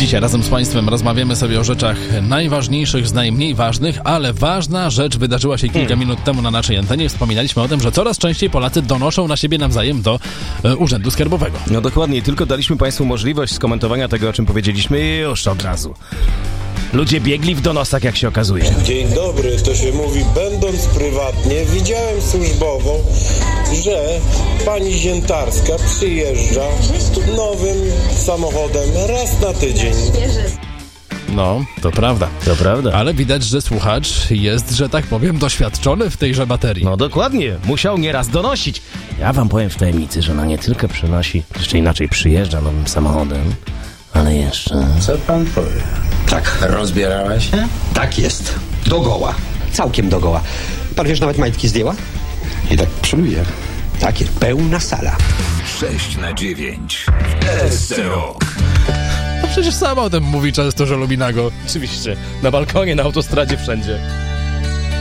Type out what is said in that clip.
Dzisiaj razem z Państwem rozmawiamy sobie o rzeczach najważniejszych z najmniej ważnych, ale ważna rzecz wydarzyła się kilka minut temu na naszej antenie. Wspominaliśmy o tym, że coraz częściej Polacy donoszą na siebie nawzajem do Urzędu Skarbowego. No dokładnie, tylko daliśmy Państwu możliwość skomentowania tego, o czym powiedzieliśmy już od razu. Ludzie biegli w donosach, jak się okazuje. Dzień dobry, to się mówi, będąc prywatnie, widziałem służbowo, że pani Ziętarska przyjeżdża nowym samochodem raz na tydzień. No, to prawda. To prawda. Ale widać, że słuchacz jest, że tak powiem, doświadczony w tejże materii. No dokładnie, musiał nieraz donosić. Ja wam powiem w tajemnicy, że ona nie tylko przynosi, jeszcze inaczej przyjeżdża nowym samochodem, ale jeszcze... Co pan powie? Tak, rozbierała się? Tak jest. Dogoła. Całkiem dogoła. Pan wiesz, nawet majtki zdjęła? I tak przymuje. Tak jest, pełna sala. 6/9 SC-Rock. No przecież sam o tym mówi często, że lubi nago. Oczywiście, na balkonie, na autostradzie, wszędzie.